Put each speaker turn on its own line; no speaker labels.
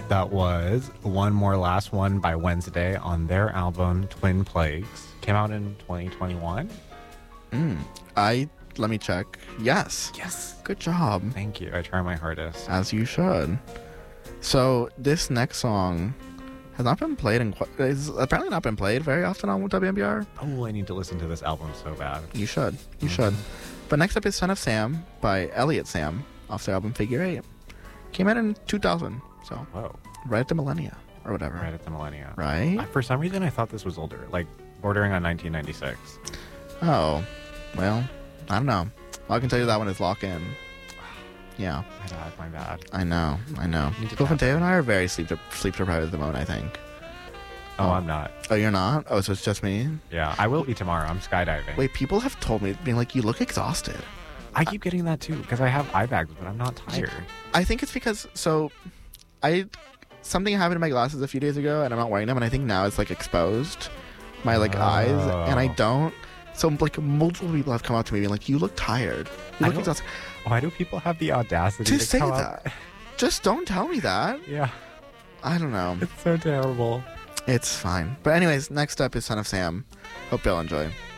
right. That was One More Last One by Wednesday on their album Twin Plagues. Came out in 2021.
Let me check. Yes.
Yes.
Good job.
Thank you. I try my hardest.
As you should. So this next song has not been played is apparently not been played very often on WMBR.
Oh, I need to listen to this album so bad.
You should. You should. But next up is Son of Sam by Elliot Sam off their album Figure 8. Came out in 2000. So
Whoa.
right at the millennia or whatever.
Right at the millennia.
Right?
For some reason, I thought this was older. Like, bordering on 1996.
Oh. Well, I don't know. All I can tell you that one is Lock In. Yeah.
My bad.
I know.
Need to
Cliff and
tap
Dave and I are very sleep deprived at the moment, I think.
Oh, I'm not.
Oh, you're not? Oh, so it's just me?
Yeah, I will be tomorrow. I'm skydiving.
Wait, people have told me, being like, you look exhausted.
I keep getting that too because I have eye bags, but I'm not tired.
I think it's because, something happened to my glasses a few days ago and I'm not wearing them, and I think now it's like exposed my eyes, and I don't. So like multiple people have come up to me being like, you look tired. You look exhausted.
Why do people have the audacity
To
to
say
come
that?
up?
Just don't tell me that.
Yeah,
I don't know.
it's so terrible.
It's fine. But anyways, next up is Son of Sam. Hope y'all enjoy.